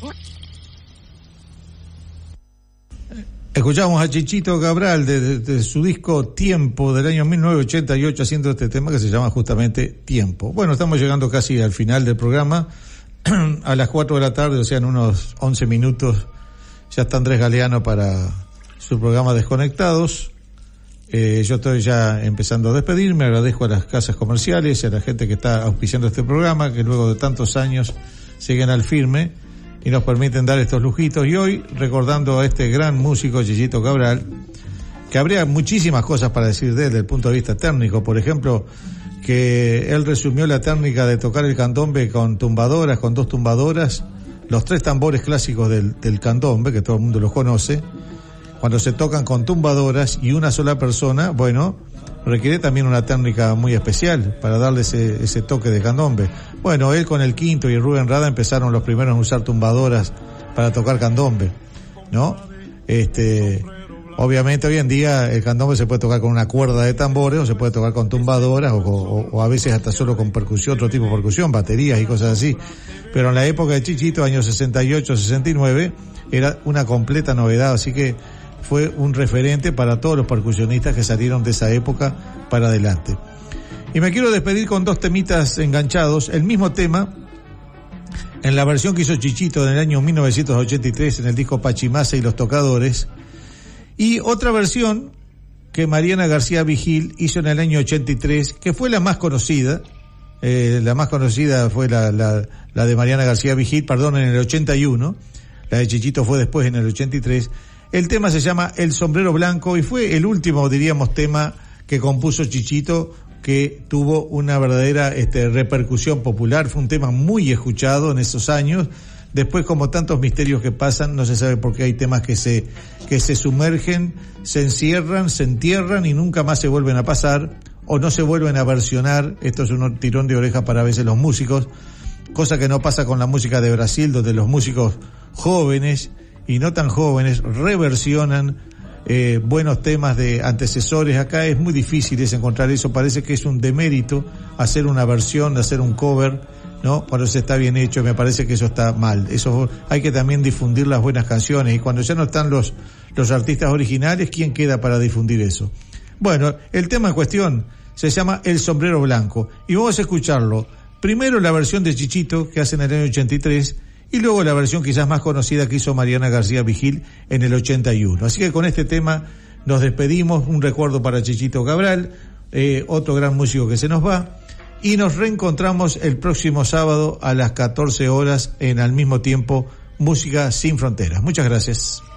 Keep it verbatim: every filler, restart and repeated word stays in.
Escuchamos a Chichito Cabral de, de, de su disco Tiempo del año mil novecientos ochenta y ocho haciendo este tema que se llama justamente Tiempo. Bueno, estamos llegando casi al final del programa. A las cuatro de la tarde, o sea, en unos once minutos, ya está Andrés Galeano para su programa Desconectados. Eh, yo estoy ya empezando a despedirme. Agradezco a las casas comerciales y a la gente que está auspiciando este programa, que luego de tantos años siguen al firme y nos permiten dar estos lujitos. Y hoy, recordando a este gran músico Chichito Cabral, que habría muchísimas cosas para decir de él desde el punto de vista técnico. Por ejemplo, que él resumió la técnica de tocar el candombe con tumbadoras, con dos tumbadoras, los tres tambores clásicos del, del candombe, que todo el mundo los conoce. Cuando se tocan con tumbadoras y una sola persona, bueno, requiere también una técnica muy especial para darle ese, ese toque de candombe. Bueno, él con el Quinto y Rubén Rada empezaron los primeros a usar tumbadoras para tocar candombe, ¿no? Este, obviamente hoy en día el candombe se puede tocar con una cuerda de tambores, o se puede tocar con tumbadoras, o, o, o a veces hasta solo con percusión, otro tipo de percusión, baterías y cosas así. Pero en la época de Chichito, años sesenta y ocho, sesenta y nueve, era una completa novedad, así que fue un referente para todos los percusionistas que salieron de esa época para adelante. Y me quiero despedir con dos temitas enganchados. El mismo tema, en la versión que hizo Chichito en el año mil novecientos ochenta y tres en el disco Pachimasa y los Tocadores. Y otra versión que Mariana García Vigil hizo en el año ochenta y tres, que fue la más conocida. Eh, la más conocida fue la, la, la de Mariana García Vigil, perdón, en el ochenta y uno. La de Chichito fue después en el ochenta y tres. El tema se llama El Sombrero Blanco y fue el último, diríamos, tema que compuso Chichito que tuvo una verdadera este, repercusión popular. Fue un tema muy escuchado en esos años. Después, como tantos misterios que pasan, no se sabe por qué hay temas que se que se sumergen, se encierran, se entierran y nunca más se vuelven a pasar o no se vuelven a versionar. Esto es un tirón de oreja para a veces los músicos, cosa que no pasa con la música de Brasil, donde los músicos jóvenes y no tan jóvenes reversionan eh, buenos temas de antecesores. Acá es muy difícil es encontrar eso, parece que es un demérito hacer una versión, hacer un cover, ¿no? Cuando se está bien hecho, me parece que eso está mal. Eso hay que también difundir las buenas canciones, y cuando ya no están los, los artistas originales, ¿quién queda para difundir eso? Bueno, el tema en cuestión se llama El Sombrero Blanco, y vamos a escucharlo. Primero la versión de Chichito, que hace en el año ochenta y tres, y luego la versión quizás más conocida que hizo Mariana García Vigil en el ochenta y uno. Así que con este tema nos despedimos, un recuerdo para Chichito Cabral, eh, otro gran músico que se nos va, y nos reencontramos el próximo sábado a las catorce horas en Al Mismo Tiempo, Música Sin Fronteras. Muchas gracias.